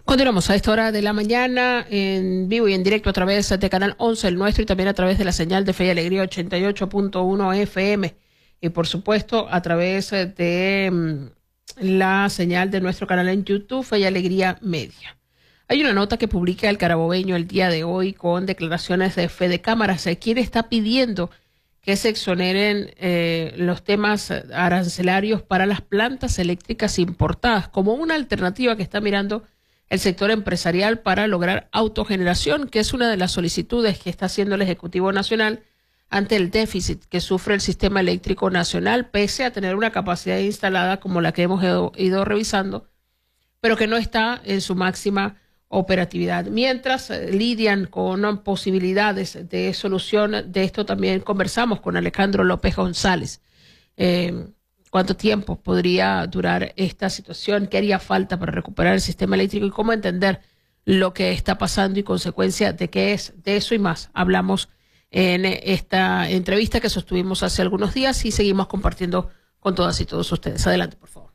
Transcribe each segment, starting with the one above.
Continuamos a esta hora de la mañana en vivo y en directo a través de Canal 11, el nuestro, y también a través de la señal de Fe y Alegría 88.1 FM y por supuesto a través de la señal de nuestro canal en YouTube, Fe y Alegría Media. Hay una nota que publica el Carabobeño el día de hoy con declaraciones de Fede Cámaras, quien está pidiendo que se exoneren los temas arancelarios para las plantas eléctricas importadas como una alternativa que está mirando el sector empresarial para lograr autogeneración, que es una de las solicitudes que está haciendo el Ejecutivo Nacional ante el déficit que sufre el sistema eléctrico nacional, pese a tener una capacidad instalada como la que hemos ido revisando, pero que no está en su máxima operatividad. Mientras lidian con posibilidades de solución de esto, también conversamos con Alejandro López González. ¿Cuánto tiempo podría durar esta situación? ¿Qué haría falta para recuperar el sistema eléctrico? ¿Y cómo entender lo que está pasando y consecuencia de qué es? De eso y más hablamos en esta entrevista que sostuvimos hace algunos días y seguimos compartiendo con todas y todos ustedes. Adelante, por favor.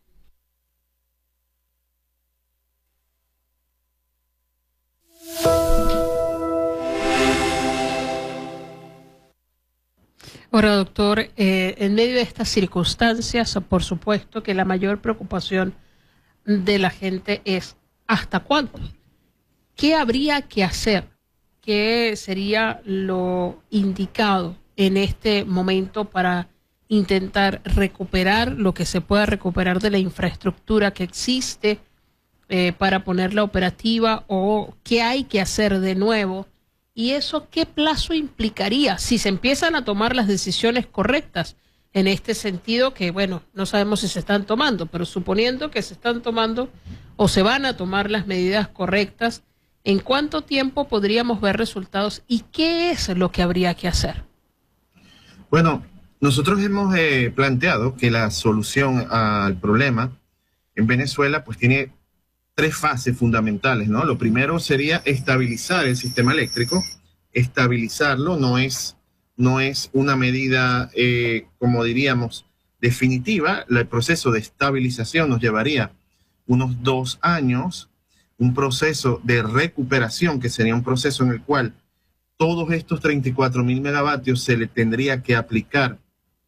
Ahora, doctor, en medio de estas circunstancias, por supuesto que la mayor preocupación de la gente es ¿hasta cuándo? ¿Qué habría que hacer? ¿Qué sería lo indicado en este momento para intentar recuperar lo que se pueda recuperar de la infraestructura que existe para ponerla operativa, o qué hay que hacer de nuevo? ¿Y eso qué plazo implicaría si se empiezan a tomar las decisiones correctas en este sentido? Que, bueno, no sabemos si se están tomando, pero suponiendo que se están tomando o se van a tomar las medidas correctas, ¿en cuánto tiempo podríamos ver resultados y qué es lo que habría que hacer? Bueno, nosotros hemos planteado que la solución al problema en Venezuela pues tiene tres fases fundamentales, ¿no? Lo primero sería estabilizar el sistema eléctrico. Estabilizarlo no es una medida, como diríamos, definitiva. El proceso de estabilización nos llevaría unos 2 años, un proceso de recuperación, que sería un proceso en el cual todos estos 34.000 megavatios se le tendría que aplicar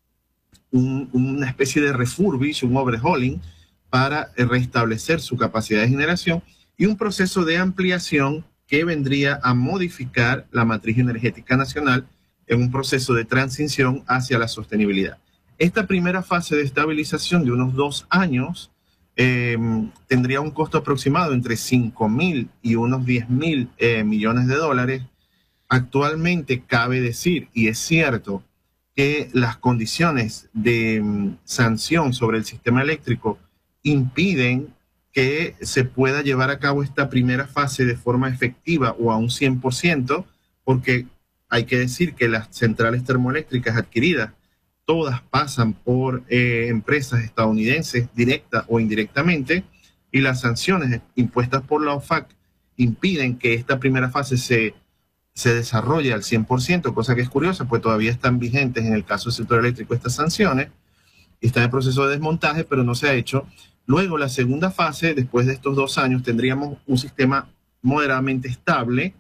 una especie de refurbish, un overhauling, para restablecer su capacidad de generación, y un proceso de ampliación que vendría a modificar la matriz energética nacional en un proceso de transición hacia la sostenibilidad. Esta primera fase de estabilización de unos 2 años tendría un costo aproximado entre 5.000 y unos 10.000 millones de dólares. Actualmente cabe decir, y es cierto, que las condiciones de sanción sobre el sistema eléctrico impiden que se pueda llevar a cabo esta primera fase de forma efectiva o a un 100%, porque hay que decir que las centrales termoeléctricas adquiridas todas pasan por empresas estadounidenses, directa o indirectamente, y las sanciones impuestas por la OFAC impiden que esta primera fase se desarrolle al 100%, cosa que es curiosa, pues todavía están vigentes en el caso del sector eléctrico estas sanciones, y está en el proceso de desmontaje, pero no se ha hecho. Luego, la segunda fase, después de estos 2 años, tendríamos un sistema moderadamente estable,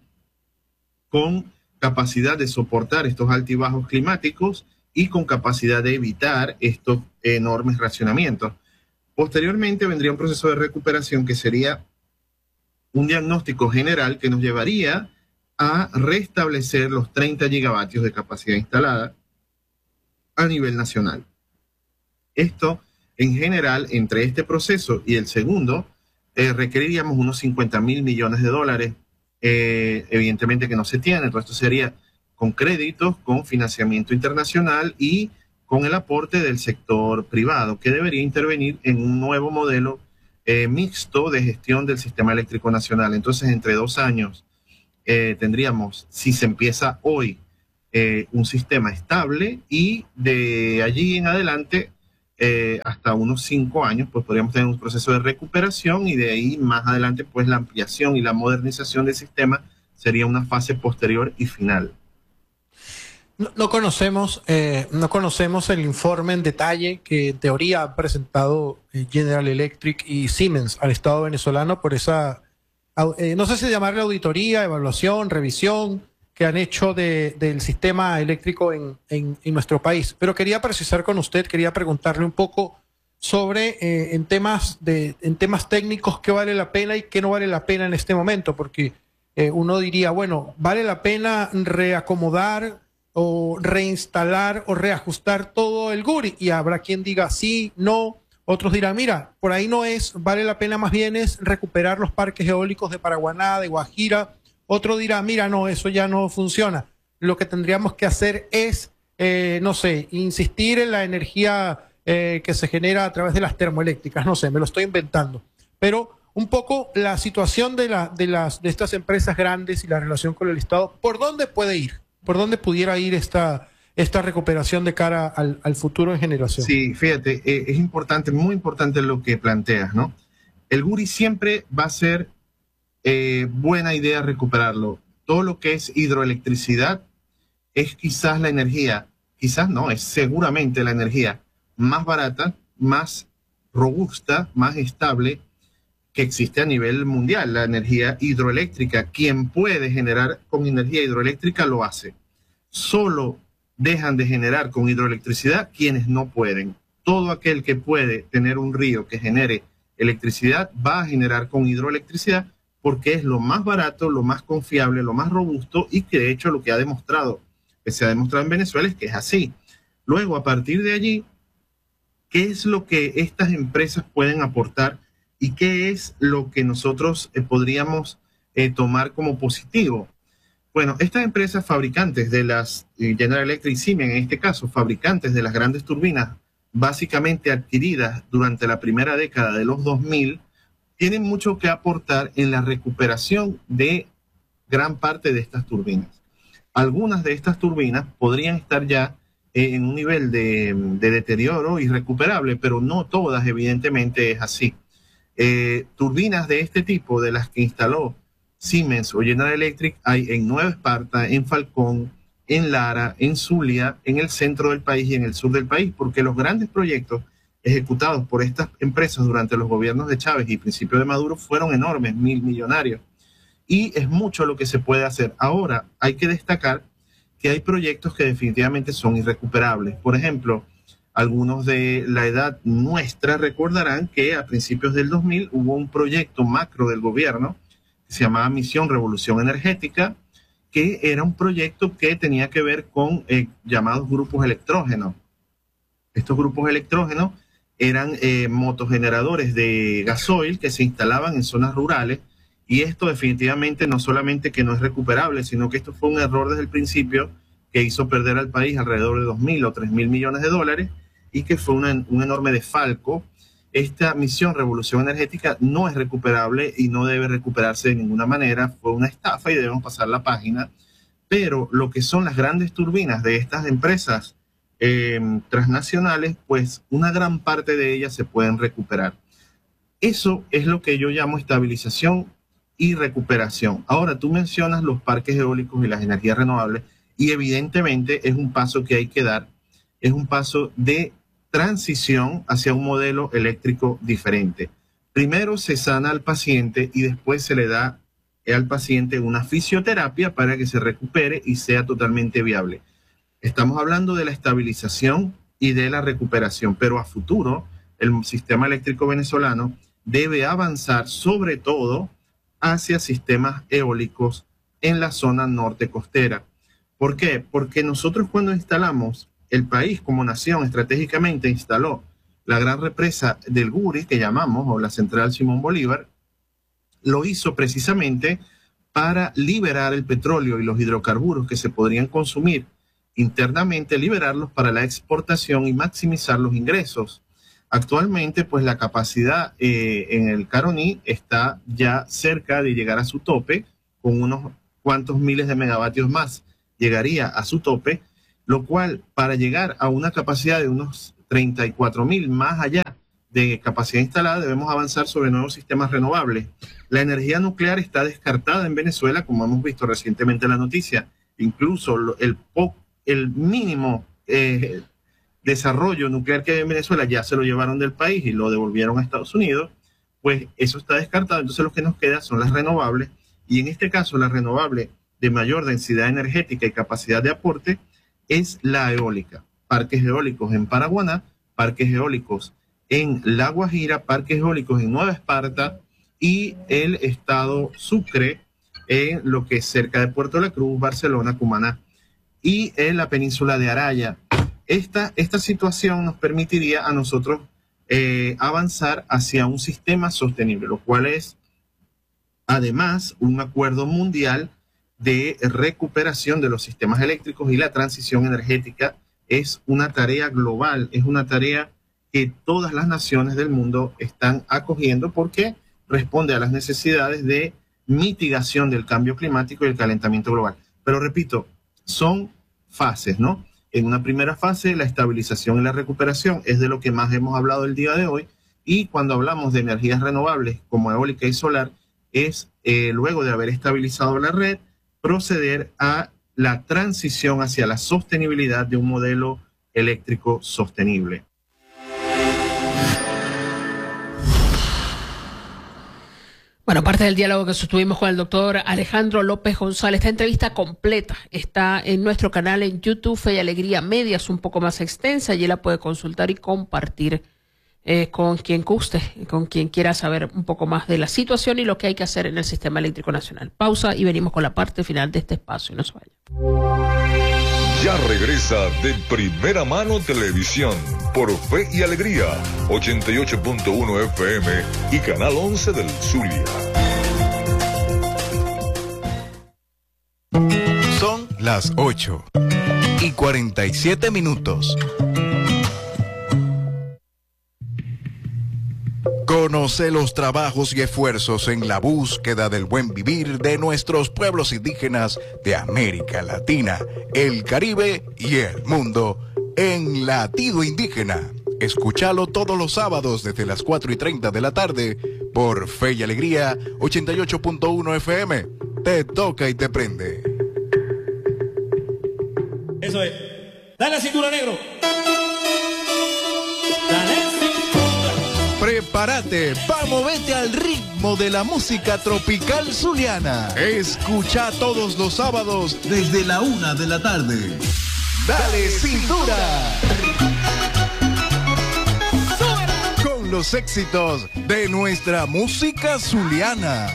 con capacidad de soportar estos altibajos climáticos y con capacidad de evitar estos enormes racionamientos. Posteriormente vendría un proceso de recuperación que sería un diagnóstico general que nos llevaría a restablecer los 30 gigavatios de capacidad instalada a nivel nacional. Esto, en general, entre este proceso y el segundo, requeriríamos unos 50.000 millones de dólares, evidentemente que no se tiene. Todo esto sería con créditos, con financiamiento internacional y con el aporte del sector privado, que debería intervenir en un nuevo modelo mixto de gestión del sistema eléctrico nacional. Entonces, entre 2 años tendríamos, si se empieza hoy, un sistema estable, y de allí en adelante hasta unos 5 años, pues podríamos tener un proceso de recuperación, y de ahí más adelante, pues la ampliación y la modernización del sistema sería una fase posterior y final. No conocemos el informe en detalle que en teoría han presentado General Electric y Siemens al Estado venezolano por esa no sé si llamarle auditoría, evaluación, revisión, que han hecho del sistema eléctrico en nuestro país. Pero quería precisar con usted, quería preguntarle un poco sobre en temas técnicos qué vale la pena y qué no vale la pena en este momento, porque uno diría, bueno, vale la pena reacomodar o reinstalar o reajustar todo el GURI, y habrá quien diga sí, no, otros dirán, mira, por ahí no es, vale la pena más bien es recuperar los parques eólicos de Paraguaná, de Guajira. Otro dirá, mira, no, eso ya no funciona. Lo que tendríamos que hacer es, no sé, insistir en la energía que se genera a través de las termoeléctricas. No sé, me lo estoy inventando. Pero un poco la situación de estas empresas grandes y la relación con el Estado, ¿por dónde puede ir? ¿Por dónde pudiera ir esta recuperación de cara al futuro en generación? Sí, fíjate, es importante, muy importante lo que planteas, ¿no? El GURI siempre va a ser buena idea recuperarlo. Todo lo que es hidroelectricidad es quizás la energía, quizás no, es seguramente la energía más barata, más robusta, más estable que existe a nivel mundial, la energía hidroeléctrica. Quien puede generar con energía hidroeléctrica lo hace. Solo dejan de generar con hidroelectricidad quienes no pueden. Todo aquel que puede tener un río que genere electricidad va a generar con hidroelectricidad, porque es lo más barato, lo más confiable, lo más robusto, y que de hecho lo que se ha demostrado en Venezuela es que es así. Luego, a partir de allí, ¿qué es lo que estas empresas pueden aportar y qué es lo que nosotros podríamos tomar como positivo? Bueno, estas empresas fabricantes de las General Electric y Siemens, en este caso, fabricantes de las grandes turbinas, básicamente adquiridas durante la primera década de los 2000, tienen mucho que aportar en la recuperación de gran parte de estas turbinas. Algunas de estas turbinas podrían estar ya en un nivel de deterioro irrecuperable, pero no todas, evidentemente, es así. Turbinas de este tipo, de las que instaló Siemens o General Electric, hay en Nueva Esparta, en Falcón, en Lara, en Zulia, en el centro del país y en el sur del país, porque los grandes proyectos ejecutados por estas empresas durante los gobiernos de Chávez y principio de Maduro fueron enormes, millonarios. Y es mucho lo que se puede hacer. Ahora, hay que destacar que hay proyectos que definitivamente son irrecuperables. Por ejemplo, algunos de la edad nuestra recordarán que a principios del 2000 hubo un proyecto macro del gobierno que se llamaba Misión Revolución Energética, que era un proyecto que tenía que ver con llamados grupos electrógenos. Estos grupos electrógenos eran motogeneradores de gasoil que se instalaban en zonas rurales, y esto definitivamente no solamente que no es recuperable, sino que esto fue un error desde el principio que hizo perder al país alrededor de 2.000 o 3.000 millones de dólares, y que fue un enorme desfalco. Esta misión Revolución Energética no es recuperable y no debe recuperarse de ninguna manera, fue una estafa y debemos pasar la página. Pero lo que son las grandes turbinas de estas empresas transnacionales, pues una gran parte de ellas se pueden recuperar. Eso es lo que yo llamo estabilización y recuperación. Ahora, tú mencionas los parques eólicos y las energías renovables, y evidentemente es un paso que hay que dar, es un paso de transición hacia un modelo eléctrico diferente. Primero se sana al paciente y después se le da al paciente una fisioterapia para que se recupere y sea totalmente viable. Estamos hablando de la estabilización y de la recuperación, pero a futuro el sistema eléctrico venezolano debe avanzar sobre todo hacia sistemas eólicos en la zona norte costera. ¿Por qué? Porque nosotros cuando instalamos, el país como nación estratégicamente instaló la gran represa del GURI, que llamamos, o la central Simón Bolívar, lo hizo precisamente para liberar el petróleo y los hidrocarburos que se podrían consumir internamente, liberarlos para la exportación y maximizar los ingresos. Actualmente, pues la capacidad en el Caroní está ya cerca de llegar a su tope, con unos cuantos miles de megavatios más llegaría a su tope, lo cual para llegar a una capacidad de unos 34.000 más allá de capacidad instalada, debemos avanzar sobre nuevos sistemas renovables. La energía nuclear está descartada en Venezuela, como hemos visto recientemente en la noticia. Incluso el mínimo desarrollo nuclear que hay en Venezuela ya se lo llevaron del país y lo devolvieron a Estados Unidos. pues eso está descartado. Entonces lo que nos queda son las renovables, y en este caso la renovable de mayor densidad energética y capacidad de aporte es la eólica. Parques eólicos en Paraguaná, parques eólicos en La Guajira, parques eólicos en Nueva Esparta y el estado Sucre, en lo que es cerca de Puerto La Cruz, Barcelona, Cumaná, y en la península de Araya. Esta situación nos permitiría a nosotros avanzar hacia un sistema sostenible, lo cual es además un acuerdo mundial de recuperación de los sistemas eléctricos, y la transición energética es una tarea global, es una tarea que todas las naciones del mundo están acogiendo porque responde a las necesidades de mitigación del cambio climático y el calentamiento global. Pero repito, son fases, ¿no? En una primera fase, la estabilización y la recuperación es de lo que más hemos hablado el día de hoy, y cuando hablamos de energías renovables como eólica y solar, es luego de haber estabilizado la red, proceder a la transición hacia la sostenibilidad de un modelo eléctrico sostenible. Bueno, parte del diálogo que sostuvimos con el doctor Alejandro López González. Esta entrevista completa está en nuestro canal en YouTube, Fe y Alegría Media, es un poco más extensa, y la puede consultar y compartir con quien guste, con quien quiera saber un poco más de la situación y lo que hay que hacer en el Sistema Eléctrico Nacional. Pausa y venimos con la parte final de este espacio. No se vaya. Ya regresa de Primera Mano Televisión por Fe y Alegría, 88.1 FM y Canal 11 del Zulia. Son las 8:47. Conoce los trabajos y esfuerzos en la búsqueda del buen vivir de nuestros pueblos indígenas de América Latina, el Caribe y el mundo en Latido Indígena. Escúchalo todos los sábados desde las 4:30 de la tarde por Fe y Alegría 88.1 FM. Te toca y te prende. Eso es. Dale la cintura, negro. Dale. Prepárate, vamos, vete al ritmo de la música tropical zuliana. Escucha todos los sábados desde la 1 de la tarde. Dale cintura. Con los éxitos de nuestra música zuliana.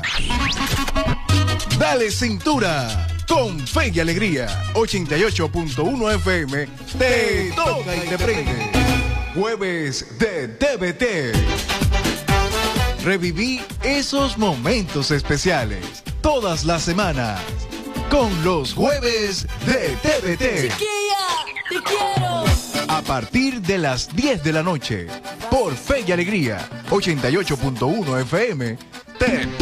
Dale cintura. Con Fe y Alegría, 88.1 FM. Te toca y te prende. Jueves de TVT. Reviví esos momentos especiales todas las semanas con los Jueves de TVT. Chiquilla, te quiero. A partir de las 10 de la noche por Fe y Alegría 88.1 FM. Te